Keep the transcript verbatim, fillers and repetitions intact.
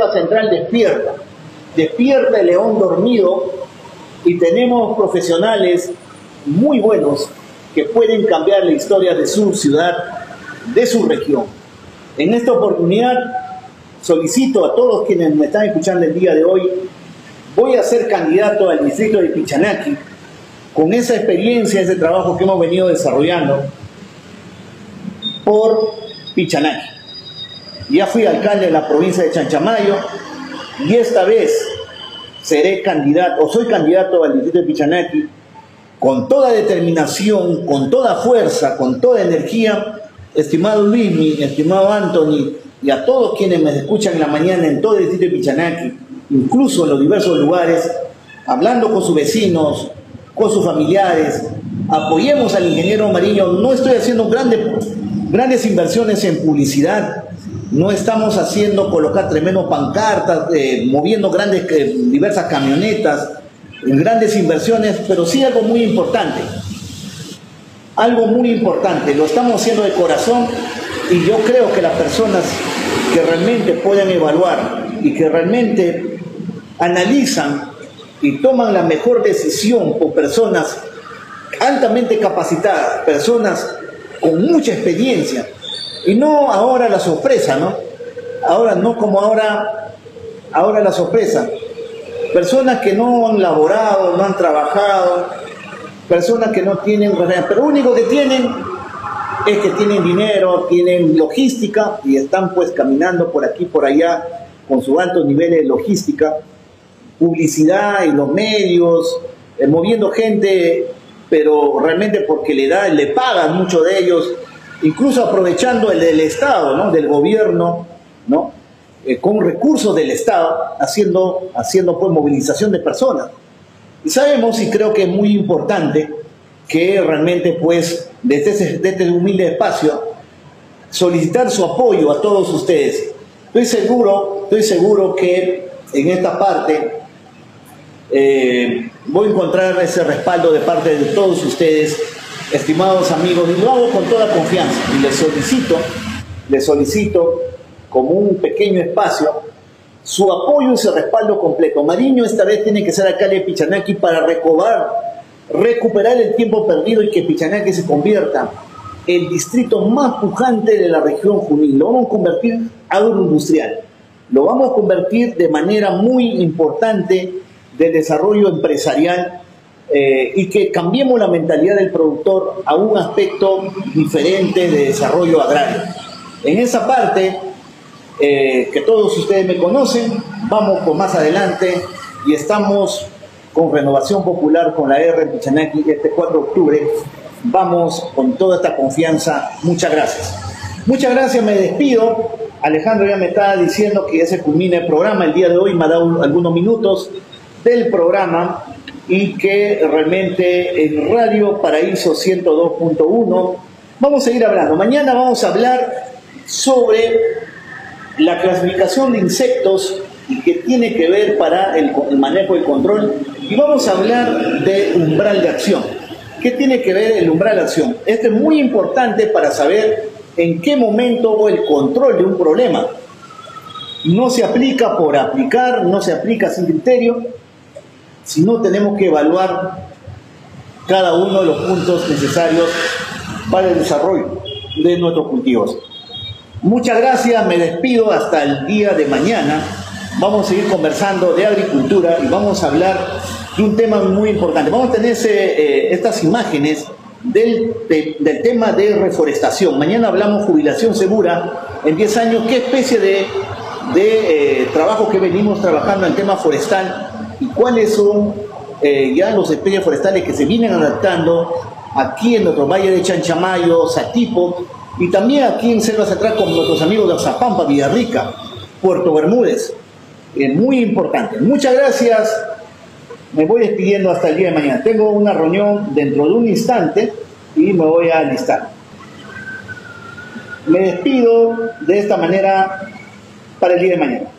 Reserva Central despierta, despierta el león dormido y tenemos profesionales muy buenos que pueden cambiar la historia de su ciudad, de su región. En esta oportunidad solicito a todos quienes me están escuchando el día de hoy, voy a ser candidato al distrito de Pichanaki con esa experiencia, ese trabajo que hemos venido desarrollando por Pichanaki. Ya fui alcalde de la provincia de Chanchamayo y esta vez seré candidato, o soy candidato al distrito de Pichanaki con toda determinación, con toda fuerza, con toda energía. Estimado Luis, estimado Anthony, y a todos quienes me escuchan en la mañana en todo el distrito de Pichanaki, incluso en los diversos lugares, hablando con sus vecinos, con sus familiares, apoyemos al ingeniero Mariño. No estoy haciendo grandes, grandes inversiones en publicidad, no estamos haciendo colocar tremendos pancartas, eh, moviendo grandes, eh, diversas camionetas, en grandes inversiones, pero sí algo muy importante, algo muy importante, lo estamos haciendo de corazón y yo creo que las personas que realmente pueden evaluar y que realmente analizan y toman la mejor decisión por personas altamente capacitadas, personas con mucha experiencia, y no ahora la sorpresa, ¿no? Ahora no como ahora, ahora la sorpresa. Personas que no han laborado, no han trabajado, personas que no tienen, pero lo único que tienen es que tienen dinero, tienen logística y están pues caminando por aquí, por allá, con sus altos niveles de logística, publicidad en los medios, eh, moviendo gente, pero realmente porque le da, le pagan muchos de ellos, incluso aprovechando el del Estado, ¿no? Del gobierno, ¿no? Eh, con recursos del Estado, haciendo, haciendo pues movilización de personas. Y sabemos, y creo que es muy importante, que realmente pues desde, ese, desde este humilde espacio solicitar su apoyo a todos ustedes. Estoy seguro, estoy seguro que en esta parte eh, voy a encontrar ese respaldo de parte de todos ustedes, estimados amigos, y lo hago con toda confianza y les solicito, les solicito como un pequeño espacio su apoyo y su respaldo completo. Mariño esta vez tiene que ser alcalde de Pichanaki para recobrar, recuperar el tiempo perdido y que Pichanaki se convierta en el distrito más pujante de la región Junín. Lo vamos a convertir agroindustrial, lo vamos a convertir de manera muy importante de desarrollo empresarial, eh, y que cambiemos la mentalidad del productor a un aspecto diferente de desarrollo agrario. En esa parte, eh, que todos ustedes me conocen, vamos por más adelante y estamos con Renovación Popular, con la R en Pichanaki este cuatro de octubre. Vamos con toda esta confianza. Muchas gracias. Muchas gracias, me despido. Alejandro ya me estaba diciendo que ya se culmina el programa. El día de hoy me ha dado algunos minutos del programa y que realmente en Radio Paraíso ciento dos punto uno vamos a seguir hablando. Mañana vamos a hablar sobre la clasificación de insectos y que tiene que ver para el, el manejo y control, y vamos a hablar de umbral de acción. ¿Qué tiene que ver el umbral de acción? Esto es muy importante para saber en qué momento el control de un problema no se aplica por aplicar, no se aplica sin criterio, sino tenemos que evaluar cada uno de los puntos necesarios para el desarrollo de nuestros cultivos. Muchas gracias, me despido hasta el día de mañana. Vamos a seguir conversando de agricultura y vamos a hablar de un tema muy importante. Vamos a tener ese, eh, estas imágenes del, de, del tema de reforestación. Mañana hablamos jubilación segura en diez años, qué especie de, de eh, trabajo que venimos trabajando en el tema forestal y cuáles son eh, ya los especies forestales que se vienen adaptando aquí en nuestro valle de Chanchamayo, Satipo, y también aquí en Selva Central con nuestros amigos de Oxapampa, Villarrica, Puerto Bermúdez. Es muy importante. Muchas gracias. Me voy despidiendo hasta el día de mañana. Tengo una reunión dentro de un instante y me voy a alistar. Me despido de esta manera para el día de mañana.